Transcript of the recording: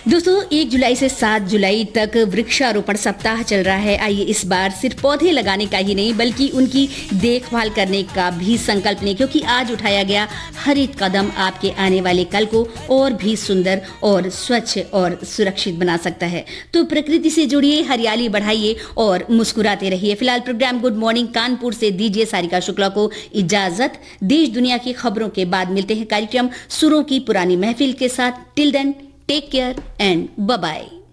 दोस्तों 1 जुलाई से 7 जुलाई तक वृक्षारोपण सप्ताह चल रहा है। आइए इस बार सिर्फ पौधे लगाने का ही नहीं बल्कि उनकी देखभाल करने का भी संकल्प लें, क्योंकि आज उठाया गया हरित कदम आपके आने वाले कल को और भी सुंदर और स्वच्छ और सुरक्षित बना सकता है। तो प्रकृति से जुड़िए, हरियाली बढ़ाइए और मुस्कुराते रहिए। फिलहाल प्रोग्राम गुड मॉर्निंग कानपुर से दीजिए सारिका शुक्ला को इजाजत। देश दुनिया की खबरों के बाद मिलते हैं कार्यक्रम सुरों की पुरानी महफिल के साथ। Till then, take care and bye bye.